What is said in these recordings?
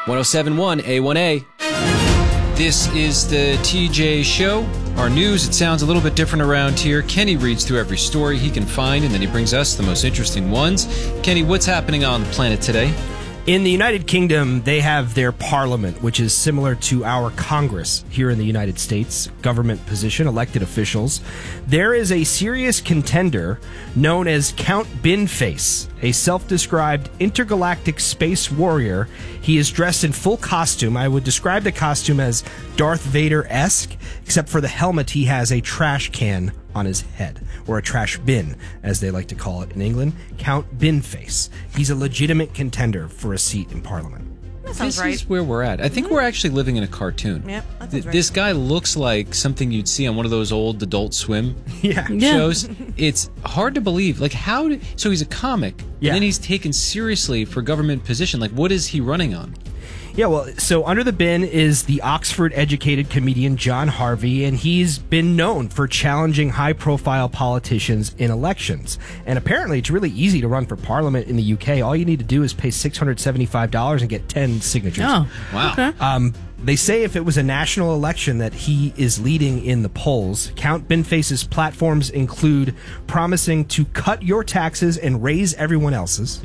1071 A1A. This is the TJ Show. Our news, it sounds a little bit different around here. Kenny reads through every story he can find, and then he brings us the most interesting ones. Kenny, what's happening on the planet today? In the United Kingdom, they have their parliament, which is similar to our Congress here in the United States, government position, elected officials. There is a serious contender known as Count Binface, a self-described intergalactic space warrior. He is dressed in full costume. I would describe the costume as Darth Vader-esque, except for the helmet, he has a trash can on his head, or a trash bin, as they like to call it in England. Count Binface. He's a legitimate contender for a seat in Parliament. That sounds This right. is where we're at. I think we're actually living in a cartoon. Yep, that sounds right. This guy looks like something you'd see on one of those old Adult Swim Yeah. shows. It's hard to believe. Like, so he's a comic, Yeah. and then he's taken seriously for government position. Like, what is he running on? Yeah, well, so under the bin is the Oxford-educated comedian John Harvey, and he's been known for challenging high-profile politicians in elections. And apparently it's really easy to run for Parliament in the UK. All you need to do is pay $675 and get 10 signatures. Oh, Wow. okay. They say if it was a national election that he is leading in the polls. Count Binface's platforms include promising to cut your taxes and raise everyone else's.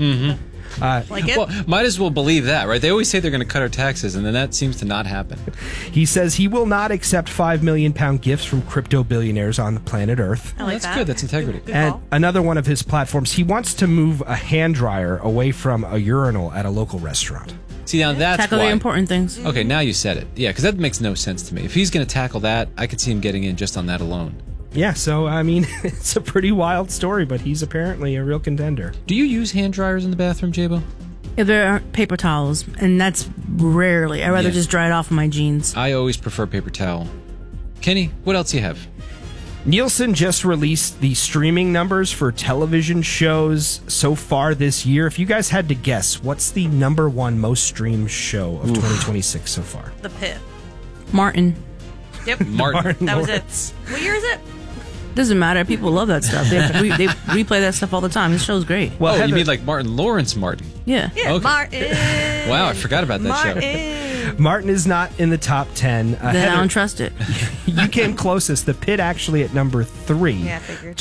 Like it? Well, might as well believe that, right? They always say they're going to cut our taxes, and then that seems to not happen. He says he will not accept £5 million gifts from crypto billionaires on the planet Earth. I like That's that. good. That's integrity. Good And call. another one of his platforms, he wants to move a hand dryer away from a urinal at a local restaurant. See, now that's Tackle why. the important things. Okay, now you said it. Yeah, because that makes no sense to me. If he's going to tackle that, I could see him getting in just on that alone. Yeah, so, I mean, it's a pretty wild story, but he's apparently a real contender. Do you use hand dryers in the bathroom, J-Bo? If there aren't paper towels, and that's rarely. I'd rather Yeah. just dry it off with my jeans. I always prefer paper towel. Kenny, what else do you have? Nielsen just released the streaming numbers for television shows so far this year. If you guys had to guess, what's the number one most streamed show of 2026 so far? The Pit. Martin. Yep. Martin. That was Lawrence. it. What year is it? Doesn't matter. People love that stuff. They replay that stuff all the time. This show's great. Well, Oh, you Heather- mean like Martin Lawrence Martin? Yeah. Yeah, Okay. Martin. Wow, I forgot about that show. Martin. Martin is not in the top 10. Then I Heather, don't trust it. you came closest. The Pit actually at number 3. Yeah, I figured.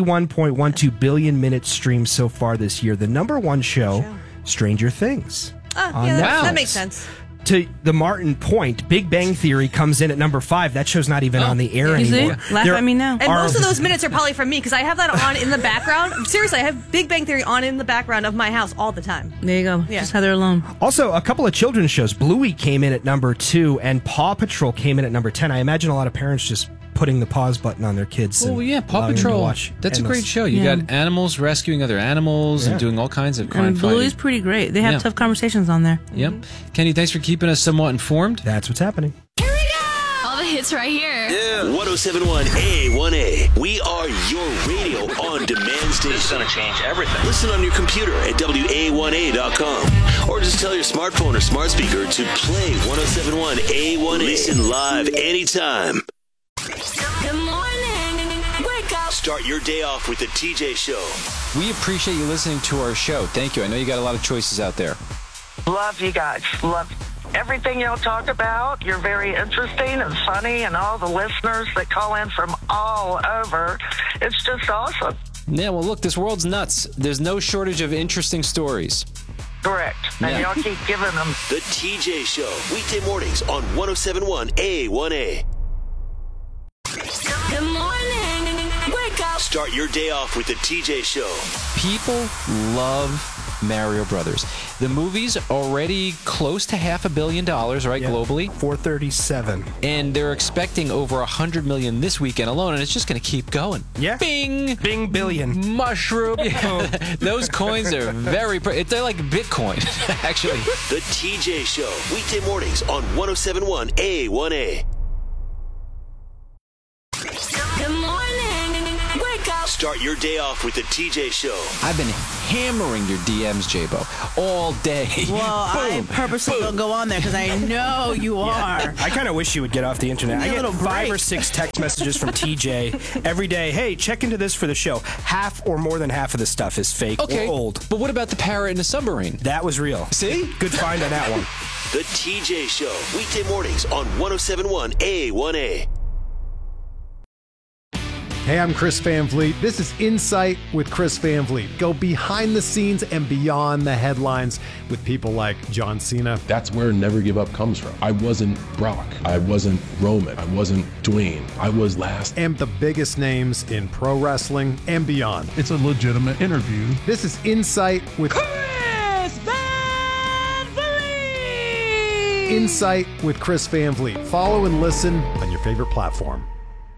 21.12 billion minutes streamed so far this year. The number one show, Stranger Things. Oh, yeah, Netflix. that makes sense. To the Martin point, Big Bang Theory comes in at number 5. That show's not even on the air You see? anymore. Laugh There at me now. And are- most of those minutes are probably from me because I have that on in the background. Seriously, I have Big Bang Theory on in the background of my house all the time. There you go. Yeah. Just Heather alone. Also, a couple of children's shows. Bluey came in at number 2, and Paw Patrol came in at number 10. I imagine a lot of parents just putting the pause button on their kids. Oh, and yeah, Paw allowing them to Patrol. watch That's a endless. great show. You Yeah. got animals rescuing other animals Yeah. and doing all kinds of crime And Bluey's fighting. pretty great. They have Yeah. tough conversations on there. Yep. Kenny, thanks for keeping us somewhat informed. That's what's happening. All the hits right here. 1071 A1A. We are your radio on demand station. This is going to change everything. Listen on your computer at WA1A.com. Or just tell your smartphone or smart speaker to play 1071 A1A. Listen live anytime. Good morning. Wake up. Start your day off with the TJ Show. We appreciate you listening to our show. Thank you. I know you got a lot of choices out there. Love you guys. Love everything y'all talk about. You're very interesting and funny, and all the listeners that call in from all over. It's just awesome. Yeah, well, look, this world's nuts. There's no shortage of interesting stories. Correct. Yeah. And y'all keep giving them. The TJ Show. Weekday mornings on 1071 A1A. Good morning. Wake up. Start your day off with the TJ Show. People love Mario Brothers. The movie's already close to $500 million, right, Yeah. globally? 437. And they're expecting over $100 million this weekend alone, and it's just going to keep going. Yeah. Bing! Bing billion. Mushroom. Yeah. Those coins are very... They're like Bitcoin, actually. The TJ Show. Weekday mornings on 1071 A1A. Good morning. Wake up. Start your day off with the TJ Show. I've been hammering your DMs, J-Bo, all day. Well, I purposely don't go on there because I know you are. I kind of wish you would get off the internet. I Give me a get little 5 or break. 6 text messages from TJ every day. Hey, check into this for the show. Half or more than half of the stuff is fake Okay, or old. but what about the parrot in the submarine? That was real. See? Good find on that one. The TJ Show, weekday mornings on 107.1 A1A. Hey, I'm Chris Van Vliet. This is Insight with Chris Van Vliet. Go behind the scenes and beyond the headlines with people like John Cena. That's where Never Give Up comes from. I wasn't Brock. I wasn't Roman. I wasn't Dwayne. I was last. And the biggest names in pro wrestling and beyond. It's a legitimate interview. This is Insight with Chris Van Vliet! Insight with Chris Van Vliet. Follow and listen on your favorite platform.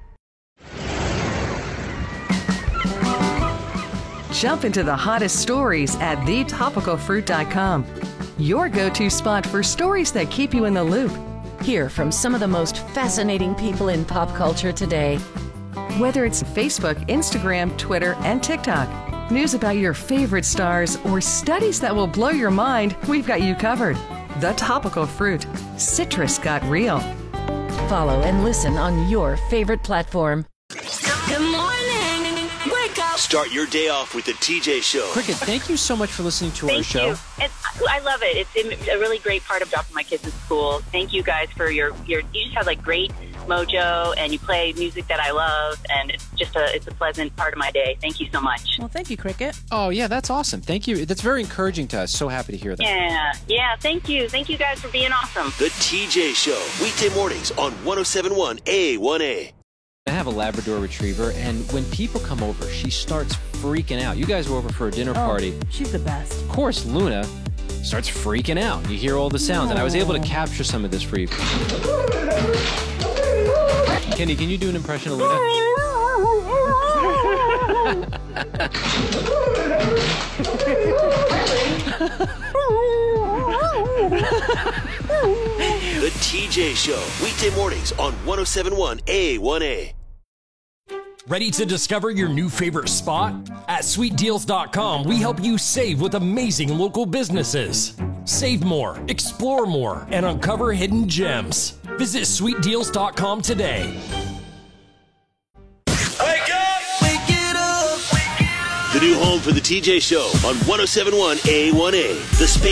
Jump into the hottest stories at thetopicalfruit.com. Your go-to spot for stories that keep you in the loop. Hear from some of the most fascinating people in pop culture today. Whether it's Facebook, Instagram, Twitter, and TikTok, news about your favorite stars, or studies that will blow your mind, we've got you covered. The Topical Fruit. Citrus got real. Follow and listen on your favorite platform. Good morning. Wake up. Start your day off with the TJ Show. Cricket, thank you so much for listening to our show. And I love it. It's a really great part of dropping my kids at school. Thank you guys for your you just have like great mojo, and you play music that I love, and it's a pleasant part of my day. Thank you so much. Well, thank you, Cricket. Oh, yeah, that's awesome. Thank you. That's very encouraging to us. So happy to hear that. Yeah, thank you. Thank you guys for being awesome. The TJ Show, weekday mornings on 107.1 A1A. I have a Labrador Retriever, and when people come over, she starts freaking out. You guys were over for a dinner party. She's the best. Of course, Luna starts freaking out. You hear all the sounds, and I was able to capture some of this for you. Kenny, can you do an impression of Luna? The TJ Show, weekday mornings on 107.1 A1A. Ready to discover your new favorite spot? At SweetDeals.com, we help you save with amazing local businesses. Save more, explore more, and uncover hidden gems. Visit SweetDeals.com today. Wake up! Wake it up! The new home for the TJ Show on 107.1 A1A. The space